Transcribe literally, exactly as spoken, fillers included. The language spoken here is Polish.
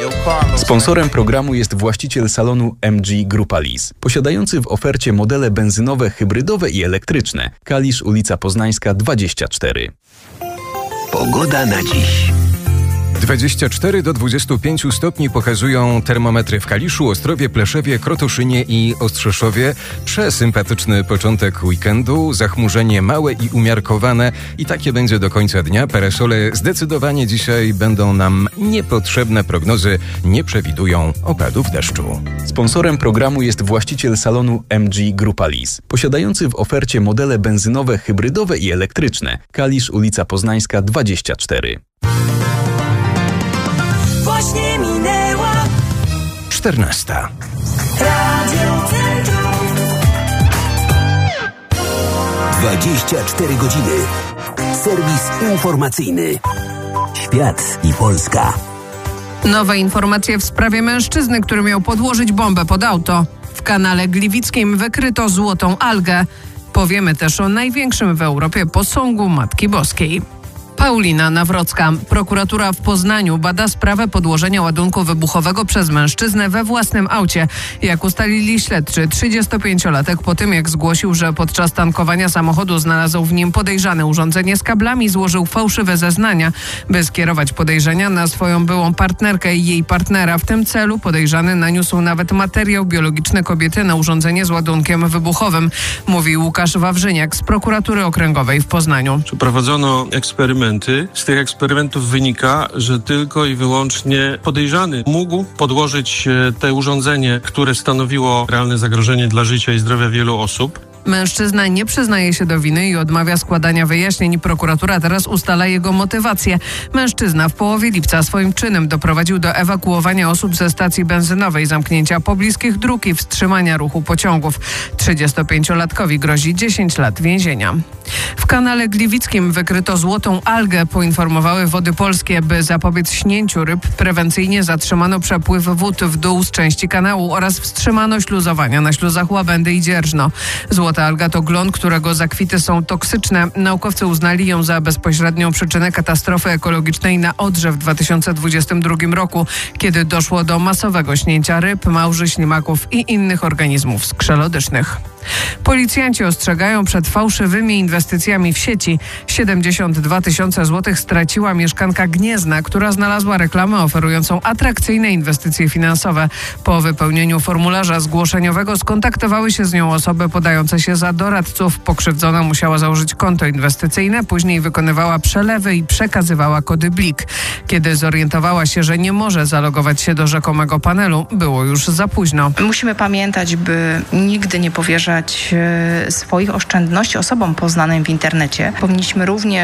Sponsorem programu jest właściciel salonu M G Grupa Lease, posiadający w ofercie modele benzynowe, hybrydowe i elektryczne. Kalisz, ulica Poznańska dwadzieścia cztery. Pogoda na dziś. dwadzieścia cztery do dwudziestu pięciu stopni pokazują termometry w Kaliszu, Ostrowie, Pleszewie, Krotoszynie i Ostrzeszowie. Przesympatyczny początek weekendu, zachmurzenie małe i umiarkowane i takie będzie do końca dnia. Parasole zdecydowanie dzisiaj będą nam niepotrzebne. Prognozy nie przewidują opadów deszczu. Sponsorem programu jest właściciel salonu M G Grupa Lease, posiadający w ofercie modele benzynowe, hybrydowe i elektryczne. Kalisz, ulica Poznańska dwadzieścia cztery. Właśnie minęła czternasta. Radio Centrum. dwadzieścia cztery godziny. Serwis informacyjny. Świat i Polska. Nowe informacje w sprawie mężczyzny, który miał podłożyć bombę pod auto. W kanale Gliwickim wykryto złotą algę. Powiemy też o największym w Europie posągu Matki Boskiej. Paulina Nawrocka. Prokuratura w Poznaniu bada sprawę podłożenia ładunku wybuchowego przez mężczyznę we własnym aucie. Jak ustalili śledczy, trzydziestopięciolatek po tym, jak zgłosił, że podczas tankowania samochodu znalazł w nim podejrzane urządzenie z kablami, złożył fałszywe zeznania, by skierować podejrzenia na swoją byłą partnerkę i jej partnera. W tym celu podejrzany naniósł nawet materiał biologiczny kobiety na urządzenie z ładunkiem wybuchowym, mówi Łukasz Wawrzyniak z Prokuratury Okręgowej w Poznaniu. Przeprowadzono eksperyment. Z tych eksperymentów wynika, że tylko i wyłącznie podejrzany mógł podłożyć te urządzenie, które stanowiło realne zagrożenie dla życia i zdrowia wielu osób. Mężczyzna nie przyznaje się do winy i odmawia składania wyjaśnień. Prokuratura teraz ustala jego motywację. Mężczyzna w połowie lipca swoim czynem doprowadził do ewakuowania osób ze stacji benzynowej, zamknięcia pobliskich dróg i wstrzymania ruchu pociągów. trzydziestopięciolatkowi grozi dziesięć lat więzienia. W kanale Gliwickim wykryto złotą algę, poinformowały Wody Polskie. By zapobiec śnięciu ryb, prewencyjnie zatrzymano przepływ wód w dół z części kanału oraz wstrzymano śluzowania na śluzach Łabędy i Dzierżno. Złota alga to glon, którego zakwity są toksyczne. Naukowcy uznali ją za bezpośrednią przyczynę katastrofy ekologicznej na Odrze w dwa tysiące dwudziestym drugim roku, kiedy doszło do masowego śnięcia ryb, małży, ślimaków i innych organizmów skrzelodycznych. Policjanci ostrzegają przed fałszywymi inwestycjami w sieci. siedemdziesiąt dwa tysiące złotych straciła mieszkanka Gniezna, która znalazła reklamę oferującą atrakcyjne inwestycje finansowe. Po wypełnieniu formularza zgłoszeniowego skontaktowały się z nią osoby podające się za doradców. Pokrzywdzona musiała założyć konto inwestycyjne, później wykonywała przelewy i przekazywała kody Blik. Kiedy zorientowała się, że nie może zalogować się do rzekomego panelu, było już za późno. Musimy pamiętać, by nigdy nie powierzać swoich oszczędności osobom poznanym w internecie. Powinniśmy również